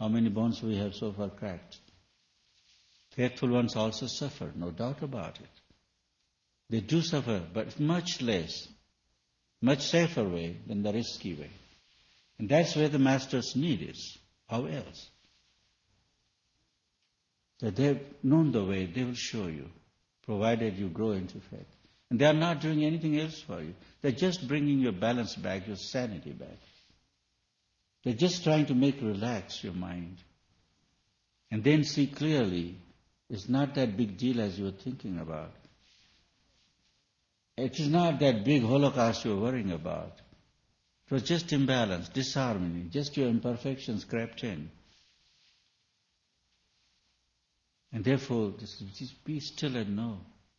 How many bones we have so far cracked? Faithful ones also suffer, no doubt about it. They do suffer, but much less, much safer way than the risky way. And that's where the Master's need is. How else? That they've known the way, they will show you, provided you grow into faith. And they are not doing anything else for you. They're just bringing your balance back, your sanity back. They're just trying to make you relax your mind. And then see clearly, it's not that big deal as you were thinking about. It is not that big holocaust you're worrying about. It was just imbalance, disharmony, just your imperfections crept in. And therefore, just be still and know.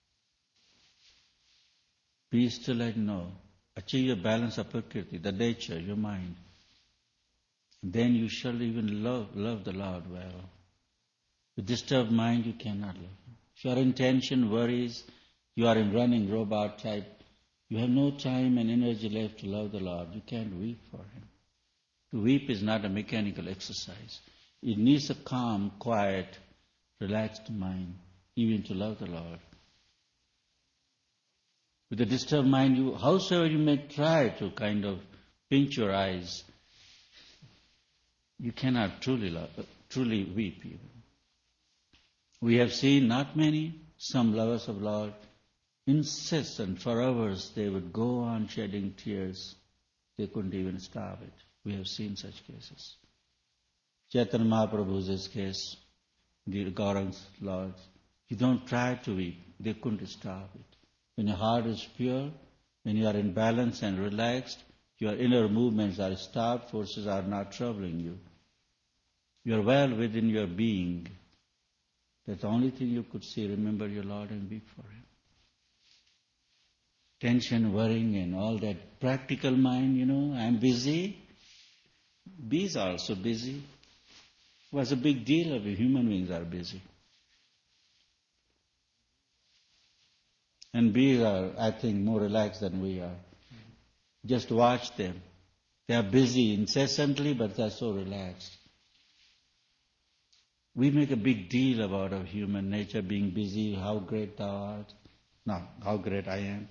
Be still and know. Achieve your balance of Prakriti, the nature, your mind. And then you shall even love the Lord well. With disturbed mind, you cannot love Him. If your intention worries, you are in running robot type, you have no time and energy left to love the Lord. You can't weep for Him. To weep is not a mechanical exercise. It needs a calm, quiet, relaxed mind, even to love the Lord. With a disturbed mind, howsoever you may try to kind of pinch your eyes, you cannot truly weep even. We have seen not many, some lovers of Lord, insist and for hours they would go on shedding tears. They couldn't even stop it. We have seen such cases. Chaitanya Mahaprabhu's case, the Gaurang's Lord, you don't try to weep. They couldn't stop it. When your heart is pure, when you are in balance and relaxed, your inner movements are stopped, forces are not troubling you. You are well within your being. That's the only thing you could see. Remember your Lord and weep for Him. Tension, worrying and all that practical mind, I'm busy. Bees are also busy. What's a big deal if human beings are busy? And bees are, I think, more relaxed than we are. Just watch them. They are busy incessantly, but they are so relaxed. We make a big deal about our human nature being busy, how great thou art. No, how great I am.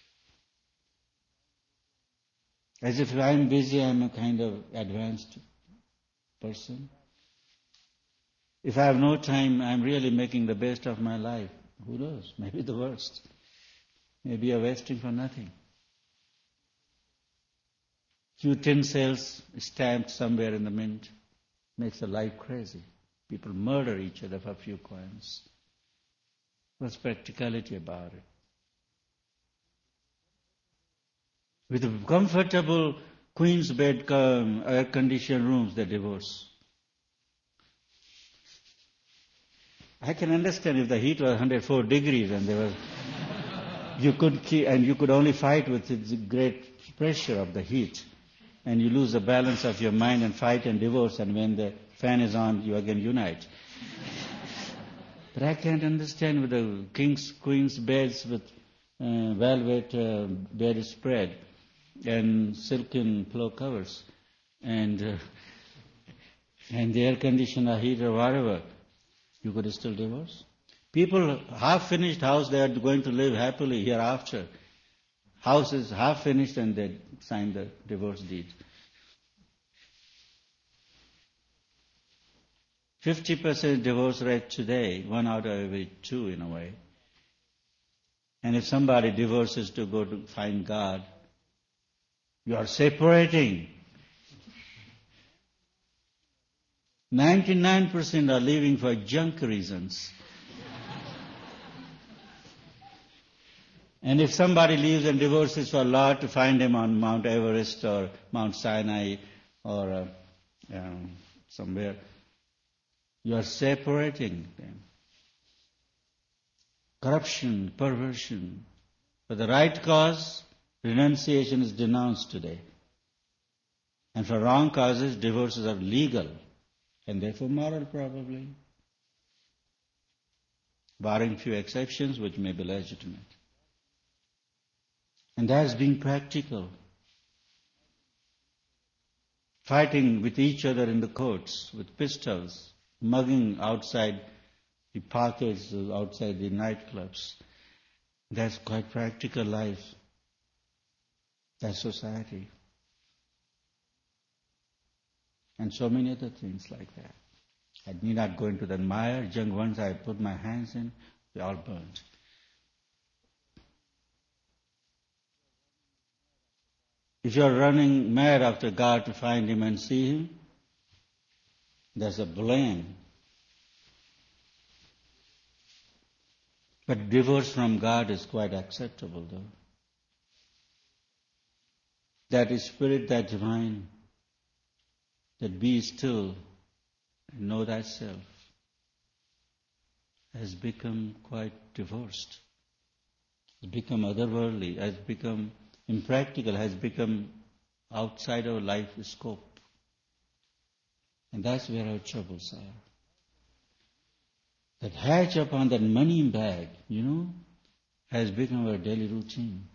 As if I'm busy, I'm a kind of advanced person. If I have no time, I'm really making the best of my life. Who knows? Maybe the worst. Maybe you're wasting for nothing. Few tin cells stamped somewhere in the mint makes the life crazy. People murder each other for a few coins. What's practicality about it? With a comfortable queen's bed, air-conditioned rooms, they divorce. I can understand if the heat was 104 degrees and you could only fight with the great pressure of the heat, and you lose the balance of your mind and fight and divorce, and when the fan is on, you again unite. But I can't understand with the king's, queen's beds with velvet bedspread and silken pillow covers and the air conditioner, heater, whatever, you could still divorce. People, half-finished house, they are going to live happily hereafter. House is half-finished and they sign the divorce deed. 50% divorce rate today, 1 out of every 2 in a way. And if somebody divorces to go to find God, you are separating. 99% are leaving for junk reasons. And if somebody leaves and divorces for Lord to find him on Mount Everest or Mount Sinai or somewhere, you are separating them. Corruption, perversion. For the right cause, renunciation is denounced today. And for wrong causes, divorces are legal and therefore moral probably, barring few exceptions which may be legitimate. And that is being practical. fighting with each other in the courts with pistols, mugging outside the parkers, outside the nightclubs. That's quite practical life. That's society. And so many other things like that. I need not go into the mire. Young ones I put my hands in, they all burned. If you are running mad after God to find Him and see Him, there's a blame. But divorce from God is quite acceptable, though. That spirit, that divine, that be still and know thyself, has become quite divorced. Has become otherworldly, has become impractical, has become outside our life scope. And that's where our troubles are. That hatch upon that money bag, has become our daily routine.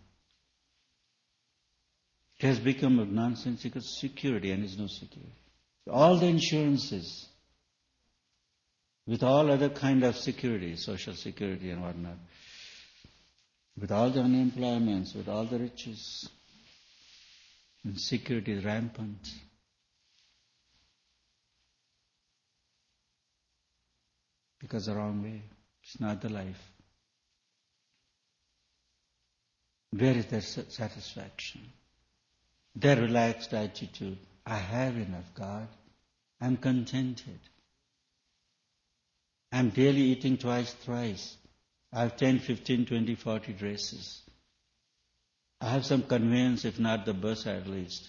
It has become a nonsensical security, and is no security. All the insurances, with all other kind of security, social security and whatnot, with all the unemployments, with all the riches, insecurity is rampant. Because the wrong way. It's not the life. Where is their satisfaction? Their relaxed attitude. I have enough, God. I'm contented. I'm daily eating twice, thrice. I have 10, 15, 20, 40 dresses. I have some conveyance, if not the bus at least.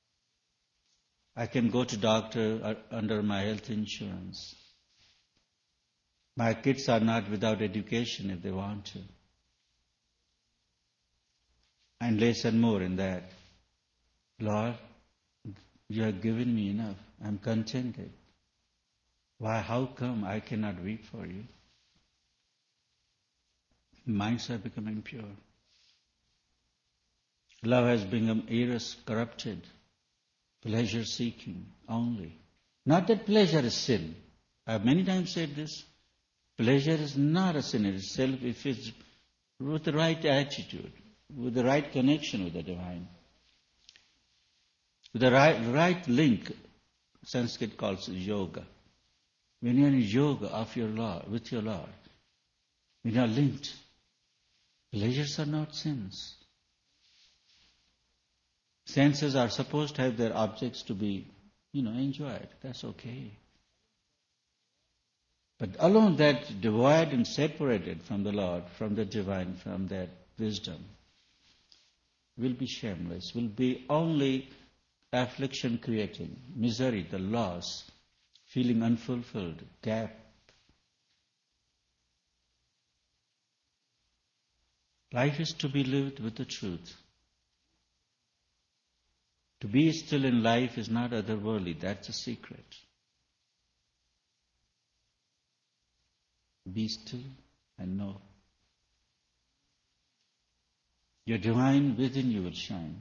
I can go to doctor under my health insurance. My kids are not without education if they want to. And less and more in that. Lord, you have given me enough. I'm contented. Why, how come I cannot weep for you? Minds have become impure. Love has become eros, corrupted. Pleasure seeking only. Not that pleasure is sin. I have many times said this. Pleasure is not a sin in itself if it's with the right attitude, with the right connection with the divine. With the right link, Sanskrit calls it yoga. When you're in yoga of your Lord, with your Lord, when you are linked, pleasures are not sins. Senses are supposed to have their objects to be, enjoyed. That's okay. But alone that divided and separated from the Lord, from the divine, from that wisdom, will be shameless, will be only affliction creating, misery, the loss, feeling unfulfilled, gap. Life is to be lived with the truth. To be still in life is not otherworldly, that's a secret. Be still and know. Your divine within you will shine.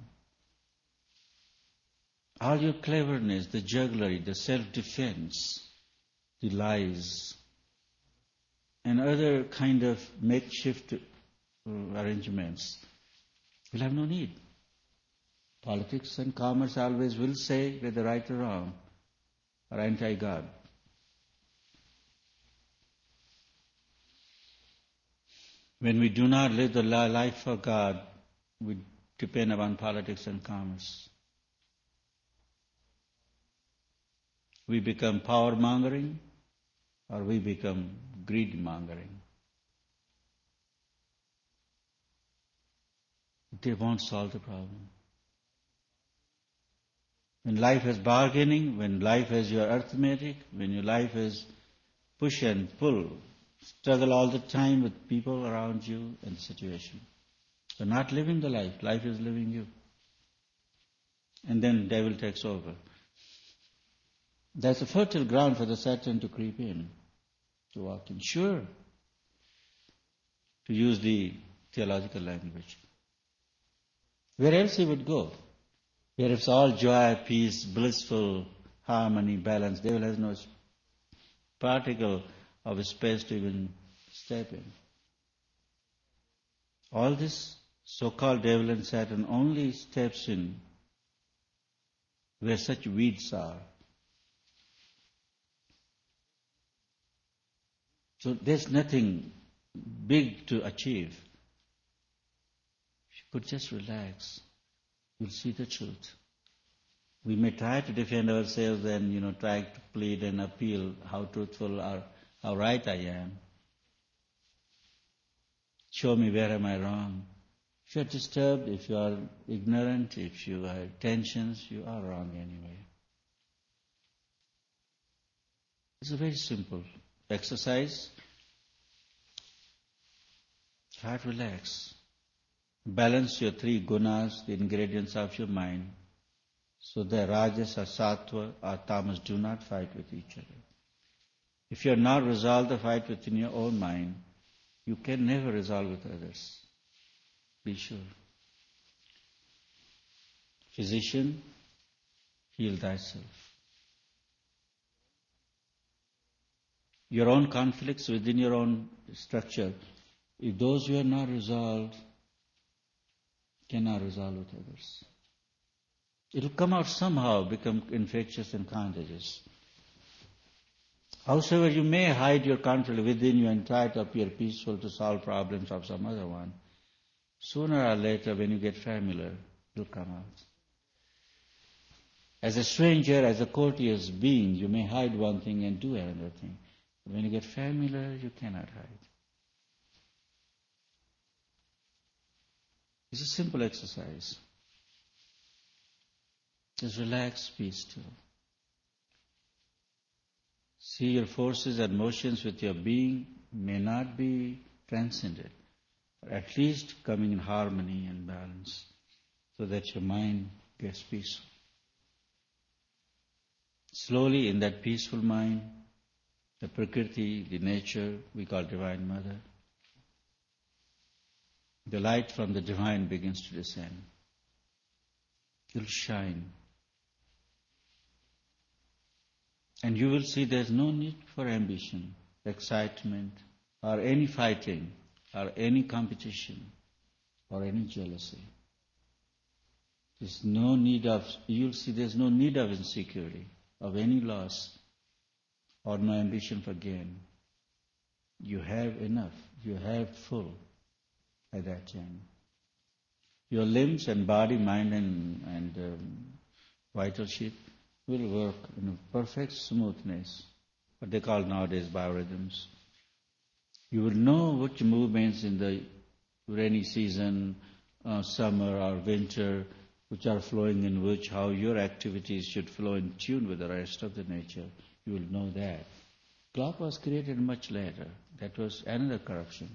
All your cleverness, the jugglery, the self-defense, the lies, and other kind of makeshift arrangements will have no need. Politics and commerce always will say whether right or wrong, or anti-God. When we do not live the life for God, we depend upon politics and commerce. We become power-mongering, or we become greed-mongering. They won't solve the problem. When life has bargaining, when life has your arithmetic, when your life has push and pull, struggle all the time with people around you and the situation. You're not living the life. Life is living you. And then devil takes over. That's a fertile ground for the Satan to creep in, to walk in. Sure. To use the theological language. Where else he would go? Where it's all joy, peace, blissful, harmony, balance, devil has no particle of space to even step in. All this so-called devil and Satan only steps in where such weeds are. So there's nothing big to achieve. If you could just relax, you'll see the truth. We may try to defend ourselves and, try to plead and appeal how truthful or how right I am. Show me where am I wrong. If you're disturbed, if you are ignorant, if you have tensions, you are wrong anyway. It's a very simple exercise. Try to relax. Balance your three gunas, the ingredients of your mind, so that rajas or sattva or tamas do not fight with each other. If you have not resolved the fight within your own mind, you can never resolve with others. Be sure. Physician, heal thyself. Your own conflicts within your own structure, if those who are not resolved, cannot resolve with others. It will come out somehow, become infectious and contagious. Howsoever you may hide your conflict within you and try to appear peaceful to solve problems of some other one, sooner or later when you get familiar, it will come out. As a stranger, as a courteous being, you may hide one thing and do another thing. But when you get familiar, you cannot hide. It's a simple exercise. Just relax, be still. See your forces and motions with your being may not be transcended, but at least coming in harmony and balance so that your mind gets peaceful. Slowly in that peaceful mind, the Prakriti, the nature we call Divine Mother, the light from the Divine begins to descend. It will shine. And you will see there's no need for ambition, excitement, or any fighting, or any competition, or any jealousy. You'll see there's no need of insecurity, of any loss, or no ambition for gain. You have enough. You have full at that time. Your limbs and body, mind and vital sheath will work in a perfect smoothness, what they call nowadays biorhythms. You will know which movements in the rainy season, summer or winter, which are flowing in which, how your activities should flow in tune with the rest of the nature. You will know that. Clock was created much later. That was another corruption.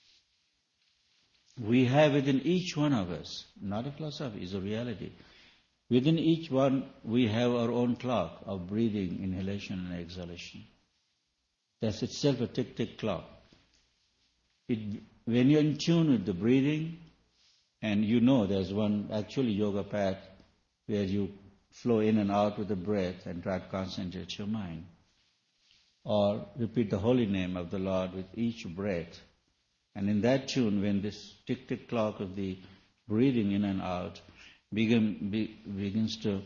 We have within each one of us, not a philosophy, it's a reality. Within each one, we have our own clock of breathing, inhalation and exhalation. That's itself a tick-tick clock. When you're in tune with the breathing, and you know there's one actually yoga path where you flow in and out with the breath and try to concentrate your mind. Or repeat the holy name of the Lord with each breath. And in that tune, when this tick-tick clock of the breathing in and out begins to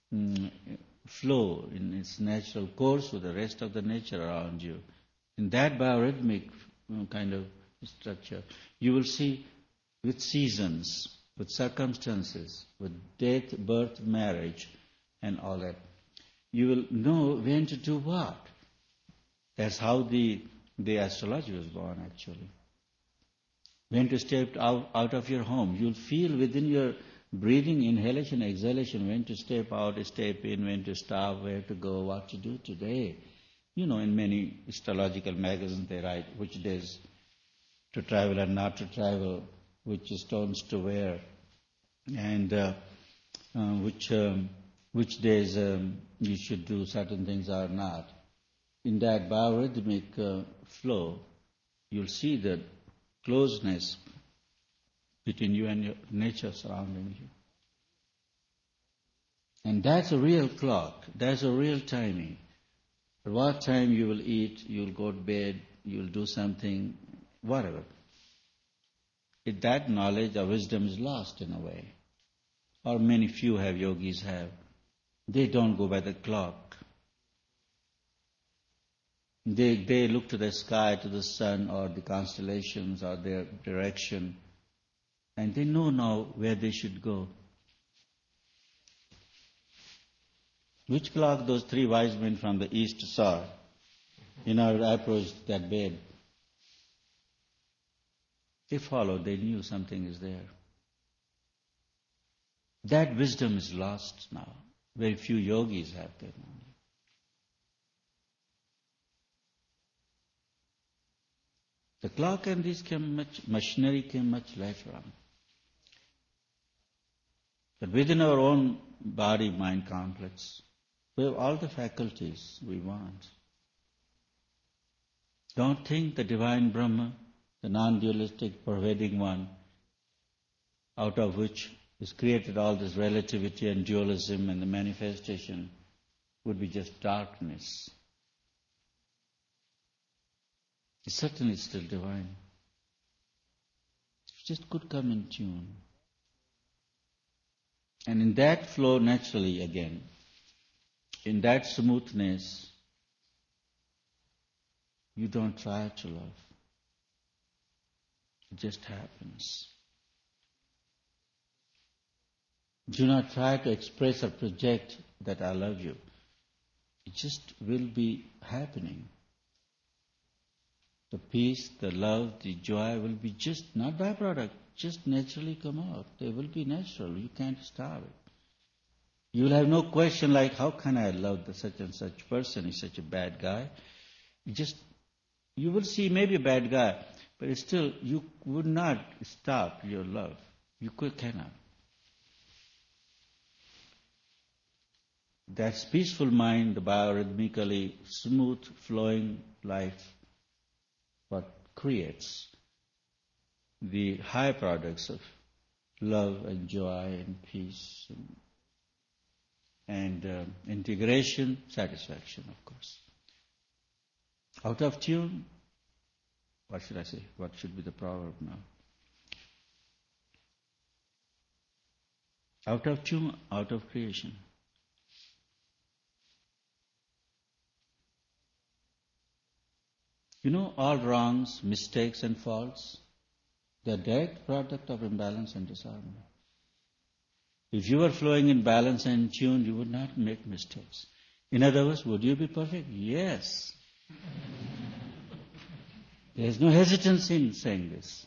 flow in its natural course with the rest of the nature around you, in that biorhythmic kind of structure, you will see with seasons, with circumstances, with death, birth, marriage, and all that, you will know when to do what. That's how the astrology was born, actually. When to step out of your home. You'll feel within your breathing, inhalation, exhalation, when to step out, step in, when to stop, where to go, what to do today. In many astrological magazines they write which days to travel and not to travel, which stones to wear, and which days you should do certain things or not. In that biorhythmic flow, you'll see the closeness between you and your nature surrounding you. And that's a real clock. That's a real timing. At what time you will eat, you'll go to bed, you'll do something, whatever. If that knowledge or wisdom is lost in a way, or many few have yogis have, they don't go by the clock. They look to the sky, to the sun, or the constellations, or their direction, and they know now where they should go. Which clock those three wise men from the east saw in our approach to that bed? They followed, they knew something is there. That wisdom is lost now. Very few yogis have that knowledge. The clock and this machinery came much later on. But within our own body-mind complex, we have all the faculties we want. Don't think the divine Brahma, the non-dualistic pervading one, out of which is created all this relativity and dualism and the manifestation, would be just darkness. It certainly is still divine. It just could come in tune. And in that flow naturally again, in that smoothness, you don't try to love. It just happens. Do not try to express or project that I love you. It just will be happening. The peace, the love, the joy will be just, not byproduct, just naturally come out. They will be natural. You can't stop it. You will have no question like, how can I love such and such person? He's such a bad guy. You will see maybe a bad guy, but still you would not stop your love. You cannot. That peaceful mind, the biorhythmically smooth flowing life, what creates the high products of love and joy and peace and integration, satisfaction, of course. Out of tune, what should I say? What should be the proverb now? Out of tune, out of creation. You know, all wrongs, mistakes and faults, they are direct product of imbalance and disharmony. If you were flowing in balance and tune, you would not make mistakes. In other words, would you be perfect? Yes. There is no hesitancy in saying this.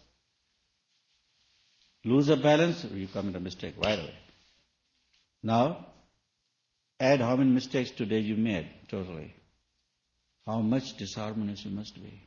Lose a balance, you commit a mistake right away. Now, add how many mistakes today you made totally. How much disharmonious you must be.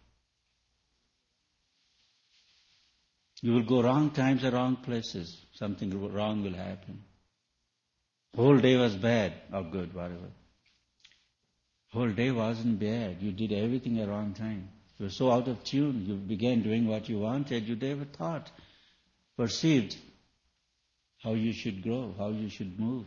You will go wrong times or wrong places. Something wrong will happen. Whole day was bad or good, whatever. Whole day wasn't bad. You did everything at wrong time. You were so out of tune. You began doing what you wanted. You never thought, perceived how you should grow, how you should move.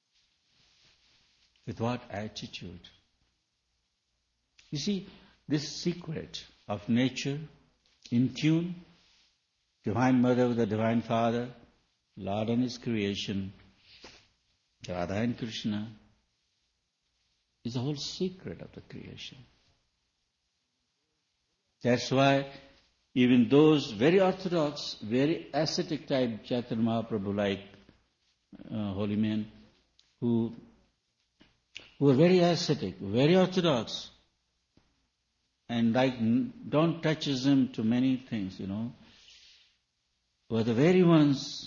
With what attitude? You see, this secret of nature, in tune, Divine Mother with the Divine Father, Lord and His creation, Radha and Krishna, is the whole secret of the creation. That's why even those very orthodox, very ascetic type Chaitanya Mahaprabhu like holy men who were very ascetic, very orthodox, and like don't touchism to many things, were the very ones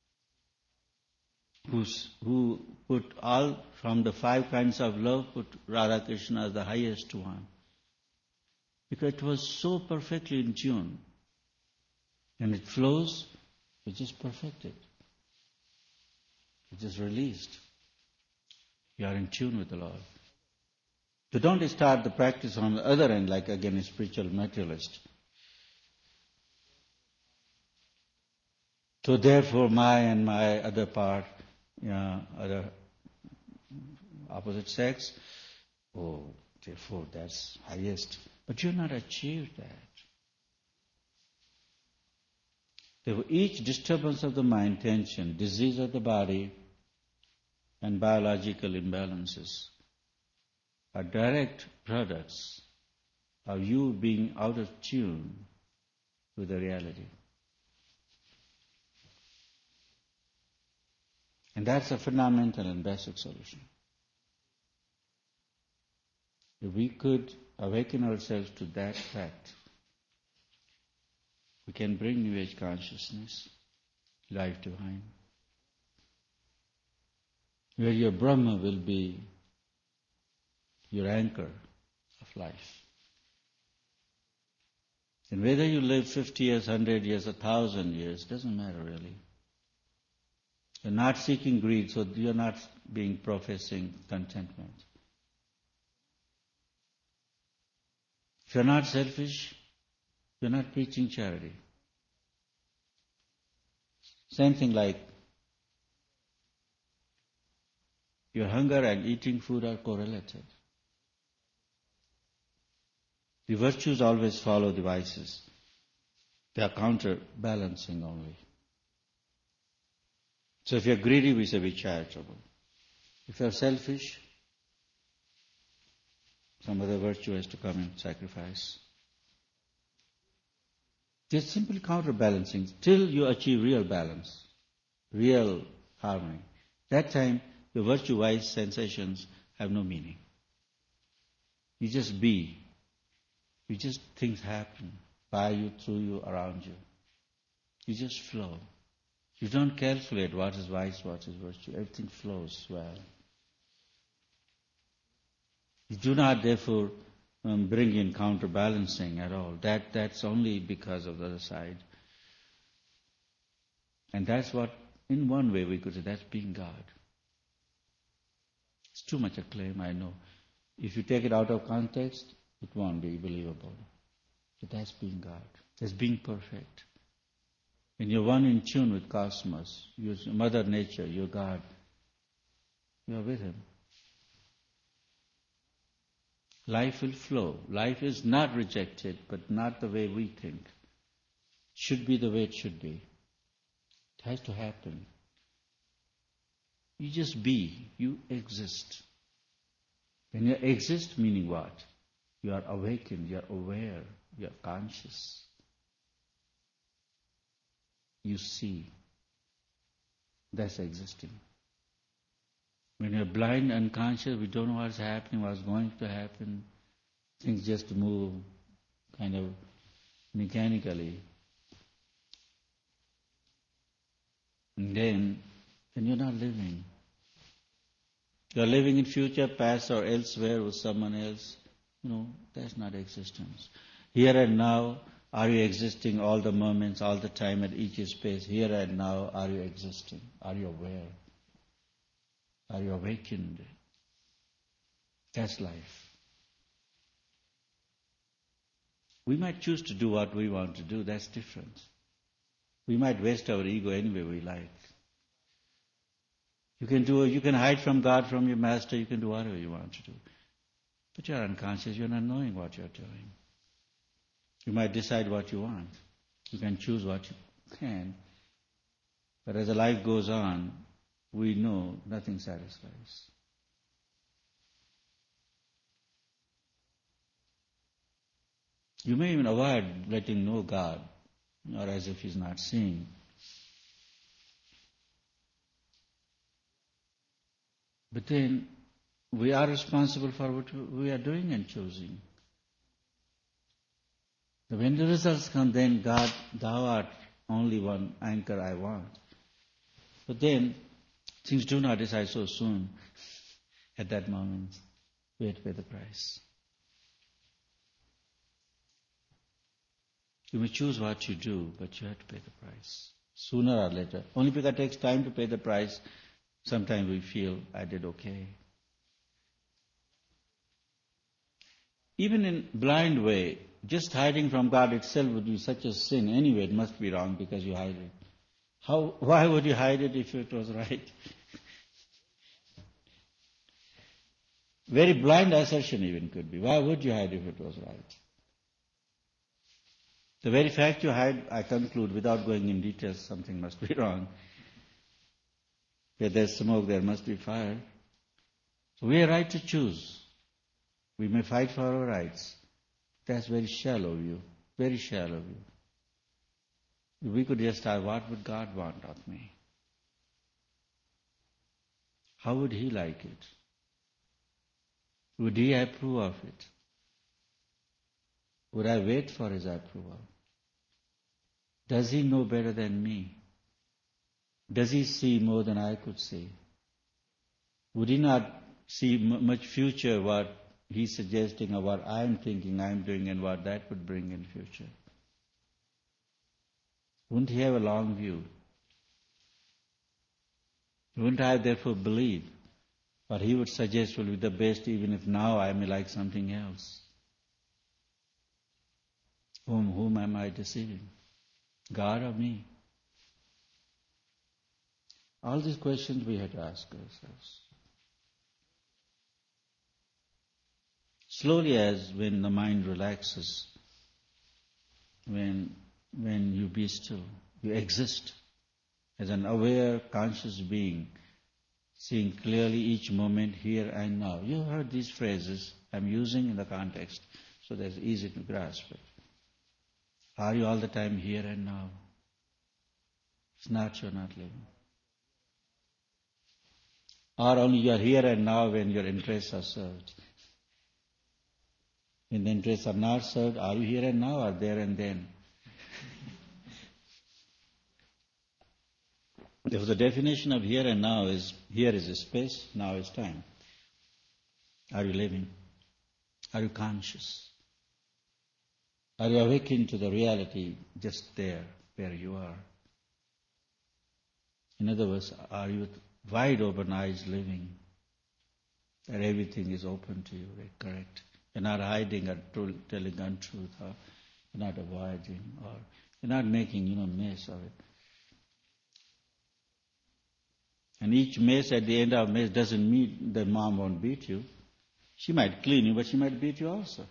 who put all from the 5 kinds of love, put Radha Krishna as the highest one. Because it was so perfectly in tune. And it flows, it is perfected. It is released. You are in tune with the Lord. So don't start the practice on the other end, like again a spiritual materialist. So therefore my and my other part, other opposite sex. Oh, therefore that's highest. But you've not achieved that. Therefore, each disturbance of the mind, tension, disease of the body, and biological imbalances are direct products of you being out of tune with the reality. And that's a fundamental and basic solution. If we could awaken ourselves to that fact, we can bring New Age consciousness, life divine, where your Brahma will be your anchor of life. And whether you live 50 years, 100 years, 1,000 years, doesn't matter really. You're not seeking greed, so you're not being professing contentment. If you're not selfish, you're not preaching charity. Same thing like your hunger and eating food are correlated. The virtues always follow the vices. They are counterbalancing only. So if you're greedy, we say be charitable. If you're selfish, some other virtue has to come and sacrifice. Just simply counterbalancing till you achieve real balance, real harmony. That time, your virtue-wise sensations have no meaning. You just be. You just things happen by you, through you, around you. You just flow. You don't calculate what is vice, what is virtue. Everything flows well. You do not, therefore, bring in counterbalancing at all. That's only because of the other side. And that's what, in one way, we could say, that's being God. It's too much a claim, I know. If you take it out of context, it won't be believable. But that's being God. That's being perfect. When you're one in tune with cosmos, your Mother Nature, your God, you're with Him. Life will flow. Life is not rejected, but not the way we think. It should be the way it should be. It has to happen. You just be. You exist. When you exist, meaning what? You are awakened, you are aware, you are conscious. You see. That's existing. When you're blind, unconscious, we don't know what's happening, what's going to happen. Things just move kind of mechanically. And then you're not living. You're living in future, past, or elsewhere with someone else. That's not existence. Here and now, are you existing all the moments, all the time, at each space? Here and now, are you existing? Are you aware? Are you awakened? That's life. We might choose to do what we want to do, that's different. We might waste our ego any way we like. You can hide from God, from your master, you can do whatever you want to do. But you're unconscious, you're not knowing what you're doing. You might decide what you want. You can choose what you can. But as the life goes on, we know nothing satisfies. You may even avoid letting know God, or as if He's not seeing. But then, we are responsible for what we are doing and choosing. When the results come, then God, Thou art only one anchor I want. But then, things do not decide so soon. At that moment, we have to pay the price. You may choose what you do, but you have to pay the price. Sooner or later. Only because it takes time to pay the price, sometimes we feel, I did okay. Even in blind way, just hiding from God itself would be such a sin. Anyway, it must be wrong because you hide it. Why would you hide it if it was right? Very blind assertion even could be. Why would you hide if it was right? The very fact you hide, I conclude, without going in details, something must be wrong. Where there's smoke, there must be fire. So we are right to choose. We may fight for our rights. That's very shallow view. Very shallow view. We could just ask, what would God want of me? How would He like it? Would He approve of it? Would I wait for His approval? Does He know better than me? Does He see more than I could see? Would He not see much future what He's suggesting or what I'm thinking I'm doing and what that would bring in future? Wouldn't He have a long view? Wouldn't I therefore believe what He would suggest will be the best even if now I may like something else? Whom am I deceiving? God or me? All these questions we have to ask ourselves. Slowly, as when the mind relaxes, when you be still, you exist as an aware, conscious being, seeing clearly each moment here and now. You heard these phrases I'm using in the context, so that's easy to grasp it. Are you all the time here and now? It's not you're not living. Or only you're here and now when your interests are served. When the interests are not served, are you here and now or there and then? If the definition of here and now is, here is a space, now is time. Are you living? Are you conscious? Are you awakened to the reality just there, where you are? In other words, are you with wide open eyes living? That everything is open to you, correct? You're not hiding or telling untruth, or you're not avoiding, or you're not making, mess of it. And each mess at the end of mess doesn't mean that mom won't beat you. She might clean you, but she might beat you also.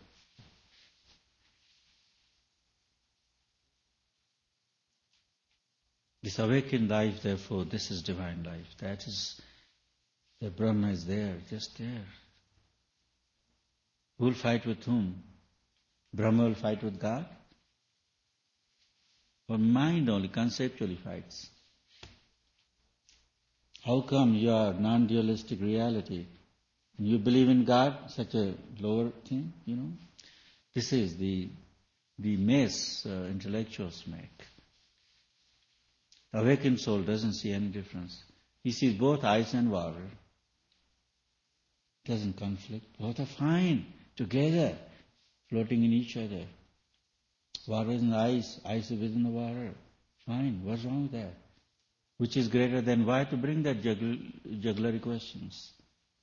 This awakened life, therefore, this is divine life. That is, the Brahma is there, just there. Who will fight with whom? Brahma will fight with God? Or mind only conceptually fights? How come you are non-dualistic reality? And you believe in God, such a lower thing, This is the mess intellectuals make. The awakened soul doesn't see any difference. He sees both ice and water. Doesn't conflict. Both are fine, together, floating in each other. Water is in the ice is within the water. Fine, what's wrong with that? Which is greater than why to bring that jugglery questions?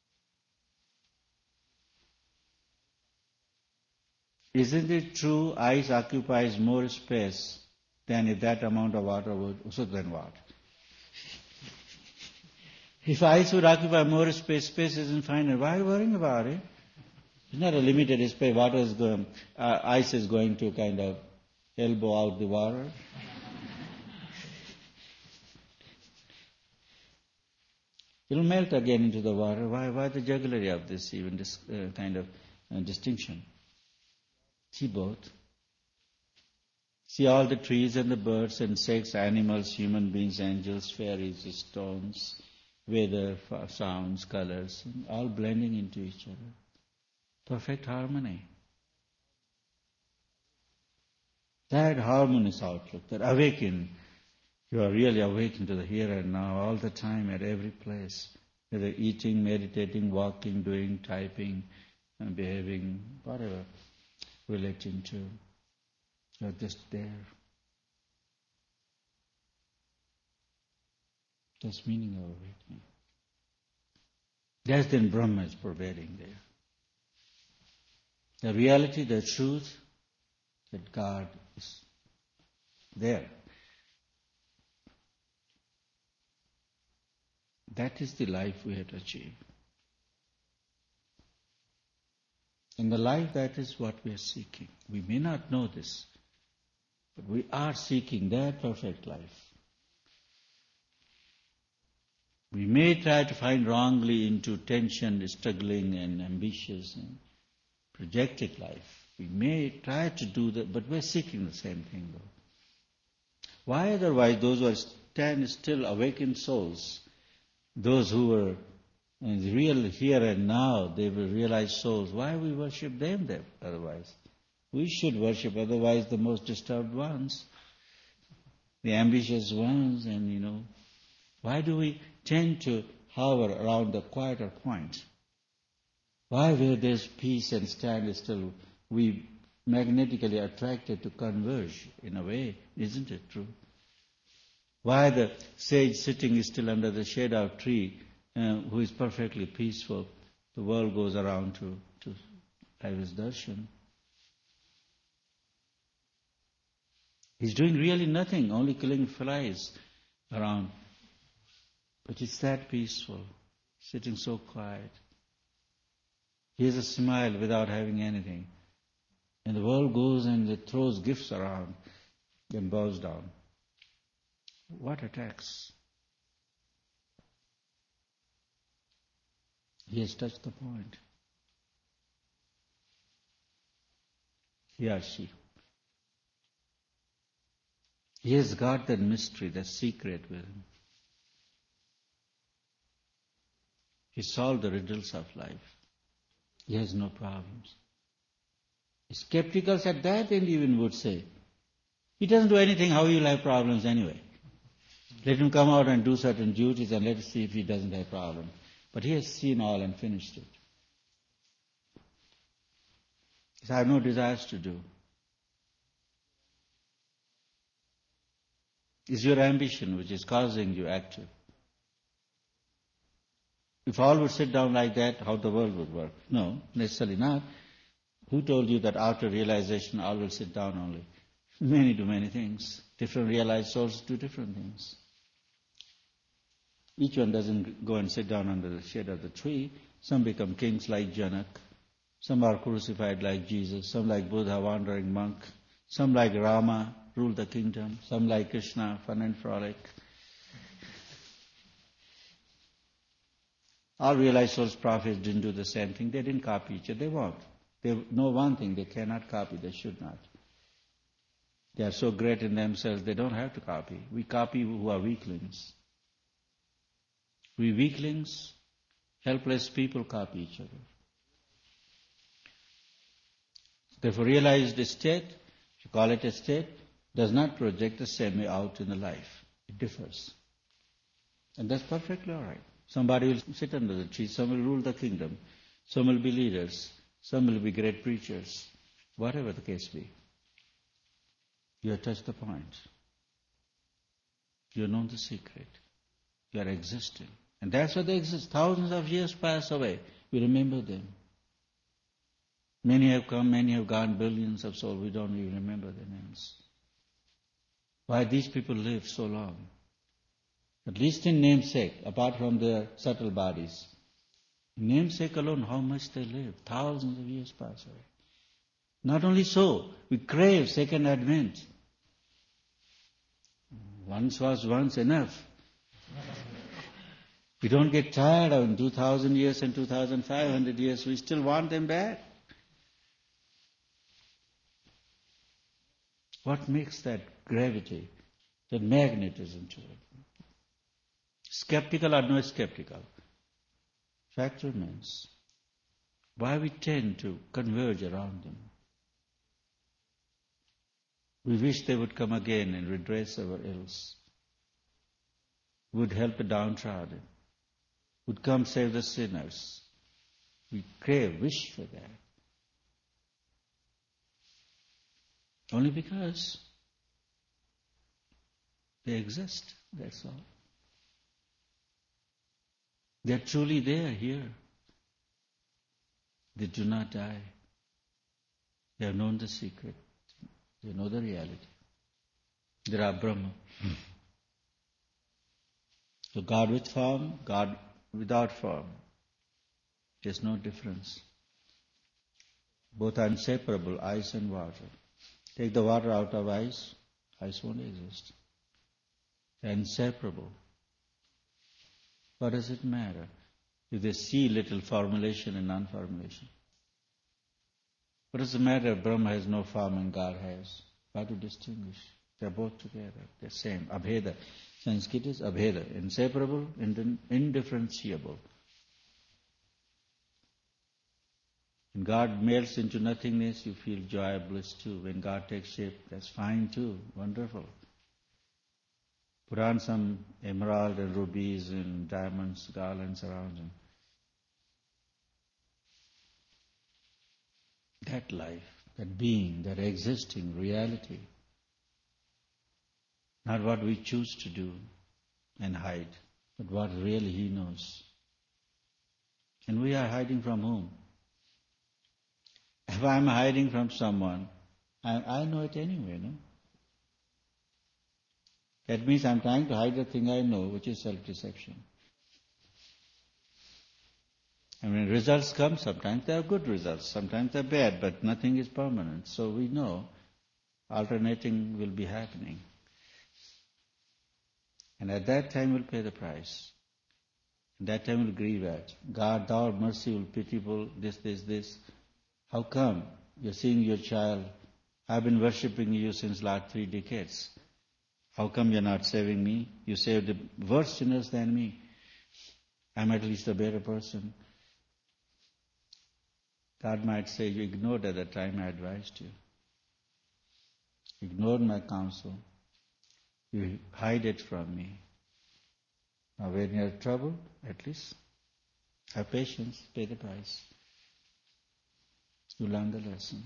Isn't it true ice occupies more space than if that amount of water would, so then what? If ice would occupy more space isn't finite. Why are you worrying about it? It's not a limited space. Ice is going to kind of elbow out the water. It'll melt again into the water. Why the jugglery of this, even this kind of distinction? See both. See all the trees and the birds, insects, animals, human beings, angels, fairies, stones, weather, sounds, colors, all blending into each other. Perfect harmony. That harmonious outlook, that awaken, you are really awakened to the here and now all the time at every place, whether eating, meditating, walking, doing, typing, behaving, whatever, relating to. You're just there. That's meaning of awakening. That's then Brahma is pervading there. The reality, the truth, that God is there. That is the life we have to achieve. In the life, that is what we are seeking. We may not know this, but we are seeking that perfect life. We may try to find wrongly into tension, struggling and ambitious and projected life. We may try to do that, but we're seeking the same thing though. Why otherwise those who are stand still awakened souls, those who were in the real here and now, they will realize souls, why we worship them otherwise? We should worship otherwise the most disturbed ones, the ambitious ones, and why do we tend to hover around the quieter point? Why where there's peace and stand still, we magnetically attracted to converge in a way, isn't it true? Why the sage sitting still under the shade of a tree, who is perfectly peaceful, the world goes around to have his darshan. He's doing really nothing, only killing flies around. But he's that peaceful, sitting so quiet. He has a smile without having anything. And the world goes and it throws gifts around, then bows down. What attacks? He has touched the point. He or she. He has got that mystery, that secret with him. He solved the riddles of life. He has no problems. Skepticals at that end even would say, he doesn't do anything, how will have problems anyway? Let him come out and do certain duties and let us see if he doesn't have problems. But he has seen all and finished it. He says, I have no desires to do. It's your ambition which is causing you active. If all would sit down like that, how the world would work? No, necessarily not. Who told you that after realization all will sit down only? Many do many things. Different realized souls do different things. Each one doesn't go and sit down under the shade of the tree. Some become kings like Janak. Some are crucified like Jesus. Some like Buddha, wandering monk. Some like Rama, rule the kingdom. Some like Krishna, fun and frolic. All realized souls, prophets didn't do the same thing. They didn't copy each other. They won't. They know one thing, they cannot copy. They should not. They are so great in themselves, they don't have to copy. We copy who are weaklings. We weaklings, helpless people copy each other. Therefore, realized state, if you call it a state, does not project the same way out in the life. It differs. And that's perfectly all right. Somebody will sit under the tree, some will rule the kingdom, some will be leaders, some will be great preachers, whatever the case be. You have touched the point. You have known the secret. You are existing. And that's why they exist. Thousands of years pass away. We remember them. Many have come, many have gone, billions of souls. We don't even remember their names. Why these people live so long? At least in namesake, apart from their subtle bodies. In namesake alone, how much they live. Thousands of years pass away. Not only so, we crave second advent. Once was once enough. We don't get tired of 2,000 years and 2,500 years. We still want them back. What makes that gravity, that magnetism to it? Skeptical or no skeptical? Fact remains. Why we tend to converge around them? We wish they would come again and redress our ills, would help the downtrodden, would come save the sinners. We crave, wish for that. Only because they exist, that's all. They're truly there, here. They do not die. They have known the secret. They know the reality. They are Brahma. So God with form, God without form. There's no difference. Both are inseparable, ice and water. Take the water out of ice, ice won't exist. They're inseparable. What does it matter if they see little formulation and non-formulation? What does it matter if Brahma has no form and God has? How to distinguish? They're both together. They're same. Abheda. Sanskrit is abheda. Inseparable, indifferentiable. When God melts into nothingness, you feel joy, bliss too. When God takes shape, that's fine too. Wonderful. Put on some emerald and rubies and diamonds, garlands around him. That life, that being, that existing reality, not what we choose to do and hide, but what really He knows. And we are hiding from whom? If I'm hiding from someone, I know it anyway, no? That means I'm trying to hide the thing I know, which is self-deception. And when results come, sometimes they are good results, sometimes they're bad, but nothing is permanent. So we know alternating will be happening. And at that time we'll pay the price. At that time we'll grieve at. God, thou art merciful, pitiable, this. How come you're seeing your child? I've been worshipping you since last 3 decades. How come you're not saving me? You saved the worse sinners than me. I'm at least a better person. God might say, you ignored at the time I advised you. Ignored my counsel. You hide it from me. Now when you're in trouble, at least have patience, pay the price. You learn the lesson.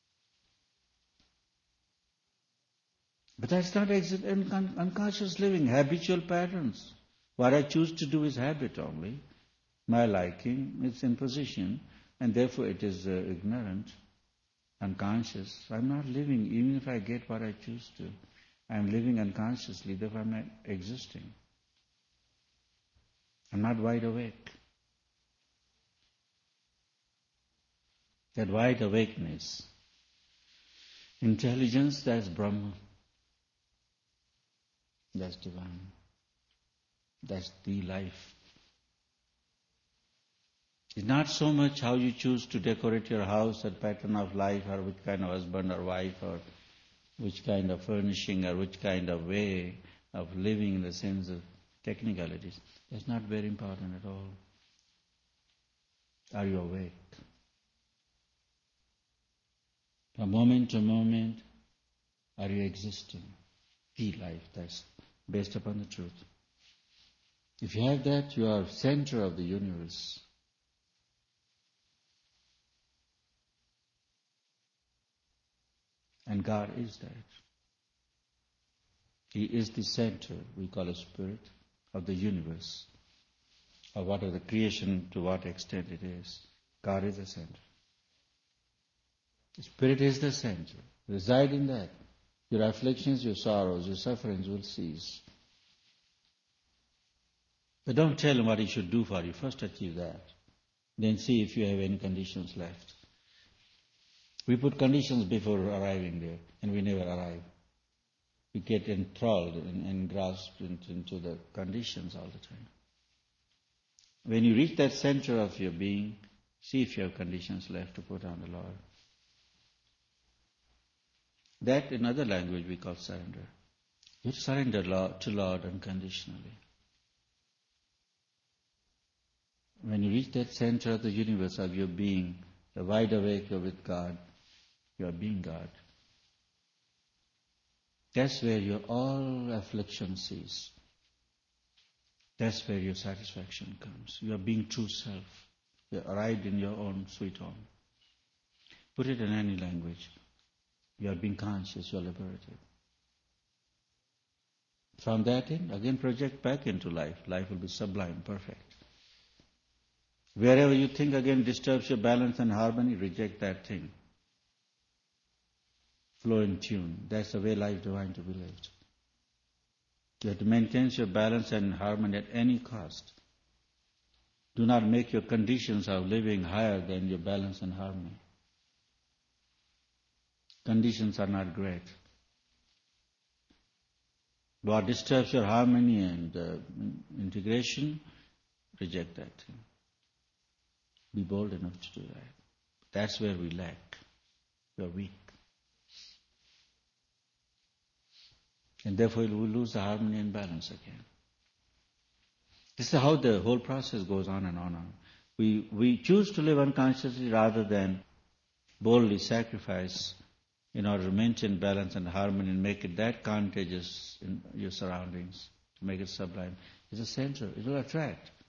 But that's not unconscious living, habitual patterns. What I choose to do is habit only. My liking, it's imposition, and therefore it is ignorant, unconscious. I'm not living, even if I get what I choose to. I'm living unconsciously, therefore I'm not existing. I'm not wide awake. That wide awakeness, intelligence, that's Brahma. That's divine. That's the life. It's not so much how you choose to decorate your house or pattern of life or which kind of husband or wife or which kind of furnishing or which kind of way of living in the sense of technicalities. That's not very important at all. Are you awake? From moment to moment, are you existing? The life, that's based upon the truth. If you have that, you are center of the universe. And God is that. He is the center, we call a spirit, of the universe. Or whatever the creation, to what extent it is. God is the center. The spirit is the center. Reside in that. Your afflictions, your sorrows, your sufferings will cease. But don't tell him what he should do for you. First achieve that. Then see if you have any conditions left. We put conditions before arriving there, and we never arrive. We get enthralled and grasped into the conditions all the time. When you reach that center of your being, see if you have conditions left to put on the Lord. That, in other language, we call surrender. You surrender to Lord unconditionally. When you reach that center of the universe of your being, the wide awake you're with God, you are being God. That's where your all affliction cease. That's where your satisfaction comes. You are being true self. You are arrived in your own sweet home. Put it in any language. You are being conscious, you are liberated. From that in, again project back into life. Life will be sublime, perfect. Wherever you think again disturbs your balance and harmony, reject that thing. Flow in tune. That's the way life divine to be lived. You have to maintain your balance and harmony at any cost. Do not make your conditions of living higher than your balance and harmony. conditions are not great. What disturbs your harmony and integration, reject that. Be bold enough to do that. That's where we lack. We are weak. And therefore we lose the harmony and balance again. This is how the whole process goes on and on and on. We choose to live unconsciously rather than boldly sacrifice in order to maintain balance and harmony and make it that contagious in your surroundings, to make it sublime. It's a center. It will attract.